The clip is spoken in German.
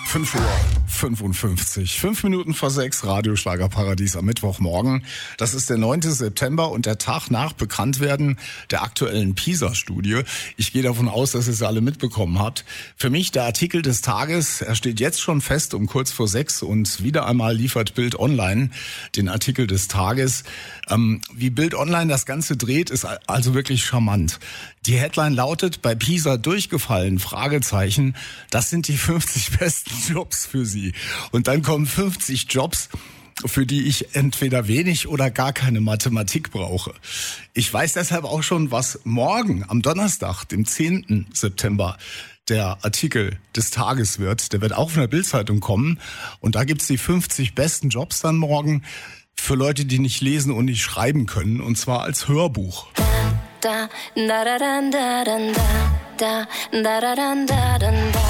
5:55 Uhr. 5 Minuten vor 6, Radioschlagerparadies am Mittwochmorgen. Das ist der 9. September und der Tag nach Bekanntwerden der aktuellen PISA-Studie. Ich gehe davon aus, dass ihr es alle mitbekommen habt. Für mich der Artikel des Tages, er steht jetzt schon fest um kurz vor 6 und wieder einmal liefert Bild Online den Artikel des Tages. Wie Bild Online das Ganze dreht, ist also wirklich charmant. Die Headline lautet, bei PISA durchgefallen, Fragezeichen, das sind die 50 besten Jobs für Sie. Und dann kommen 50 Jobs, für die ich entweder wenig oder gar keine Mathematik brauche. Ich weiß deshalb auch schon, was morgen am Donnerstag, dem 10. September, der Artikel des Tages wird. Der wird auch von der Bild-Zeitung kommen. Und da gibt's die 50 besten Jobs dann morgen für Leute, die nicht lesen und nicht schreiben können. Und zwar als Hörbuch. Da, da, da, da, da, da, da, da, da, da, da, da, da.